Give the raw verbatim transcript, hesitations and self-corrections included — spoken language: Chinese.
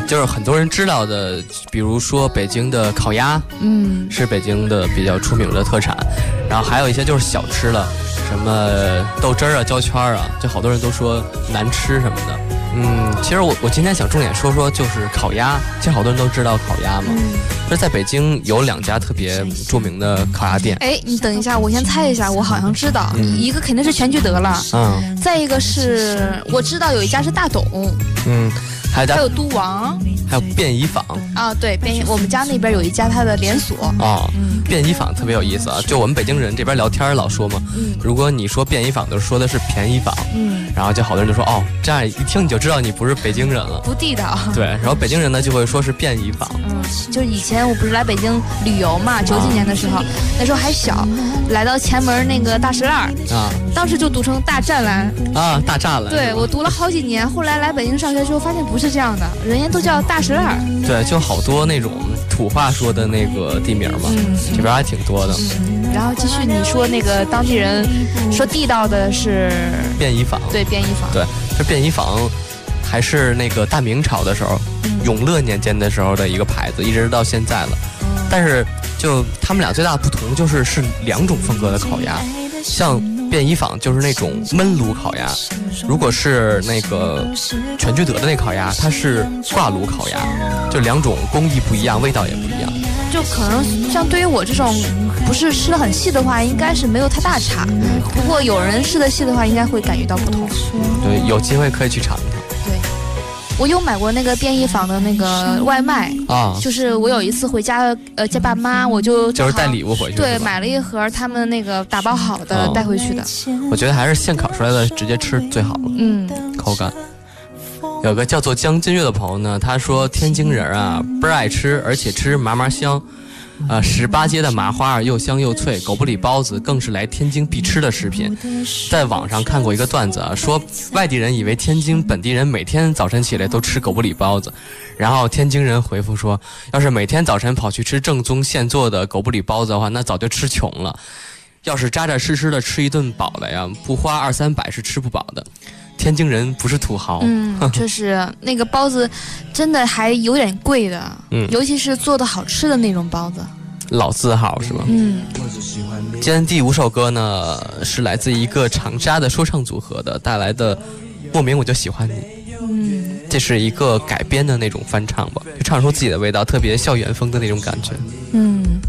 就是很多人知道的，比如说北京的烤鸭， 嗯， 是北京的比较出名的特产。然后还有一些就是小吃了，什么豆汁儿啊、焦圈啊，就好多人都说难吃什么的。嗯，其实我我今天想重点说说就是烤鸭，其实好多人都知道烤鸭嘛。嗯，就是在北京有两家特别著名的烤鸭店。 哎，你等一下，我先猜一下，我好像知道，嗯、一个肯定是全聚德了，嗯，再一个是我知道有一家是大董， 嗯。还有还有都王， 还有便宜坊啊，对，便宜，我们家那边有一家它的连锁啊、嗯，便宜坊特别有意思啊。就我们北京人这边聊天老说嘛，嗯，如果你说便宜坊，就说的是便宜坊，嗯，然后就好多人就说哦，这样一听你就知道你不是北京人了， 不地道。 对，然后北京人呢就会说是便宜坊。 嗯，就是以前我不是来北京旅游嘛，九几年的时候，啊、那时候还小，来到前门那个大石栏啊，当时就读成大栅栏啊，大栅栏。 对，我读了好几年，后来来北京上学之后发现不是。是这样的，人家都叫大石栏。 对，就好多那种土话说的那个地名嘛，嗯、这边还挺多的。 嗯，然后继续你说那个当地人说地道的是便宜坊， 对，便宜坊， 对，这便宜坊还是那个大明朝的时候，嗯、永乐年间的时候的一个牌子，一直到现在了。嗯、但是就他们俩最大的不同就是是两种风格的烤鸭，像。便宜坊就是那种焖炉烤鸭，如果是那个全聚德的那烤鸭，它是挂炉烤鸭，就两种工艺不一样，味道也不一样。 就可能像对于我这种不是吃得很细的话，应该是没有太大差。不过有人吃得细的话，应该会感觉到不同。 对，有机会可以去尝尝。 对。我有买过那个便宜坊的那个外卖啊，就是我有一次回家呃接爸妈，我就就是带礼物回去， 对，买了一盒他们那个打包好的、哦、带回去的。 我觉得还是现烤出来的直接吃最好了，嗯，口感。有个叫做江金月的朋友呢，他说天津人啊倍儿爱吃，而且吃麻麻香。呃，十八街的麻花又香又脆，狗不理包子更是来天津必吃的食品。在网上看过一个段子啊，说外地人以为天津本地人每天早晨起来都吃狗不理包子，然后天津人回复说，要是每天早晨跑去吃正宗现做的狗不理包子的话，那早就吃穷了。要是扎扎实实的吃一顿饱的呀，不花二三百是吃不饱的。天津人不是土豪， 嗯，确实那个包子真的还有点贵的，嗯，尤其是做的好吃的那种包子， 老字号是吧？嗯。今天第五首歌呢，是来自一个长沙的说唱组合的带来的《莫名我就喜欢你》，嗯，这是一个改编的那种翻唱吧，就唱出自己的味道，特别校园风的那种感觉， 嗯。